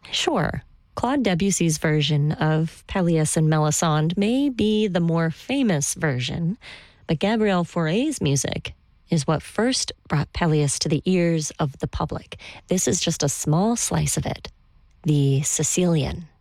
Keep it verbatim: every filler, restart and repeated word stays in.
Sure, Claude Debussy's version of Pelleas and Melisande may be the more famous version, but Gabriel Fauré's music is what first brought Pelleas to the ears of the public. This is just a small slice of it, the Sicilian.